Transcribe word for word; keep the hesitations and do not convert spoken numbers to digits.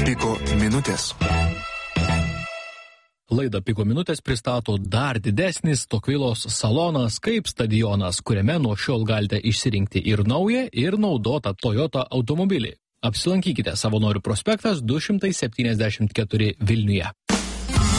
Piko minutės. Laidą Piko minutės pristato dar didesnis Stokvilos salonas kaip stadionas, kuriame nuo šiol galite išsirinkti ir naują, ir naudotą Toyota automobilį. Apsilankykite Savanorių prospektas du šimtai septyniasdešimt keturi Vilniuje.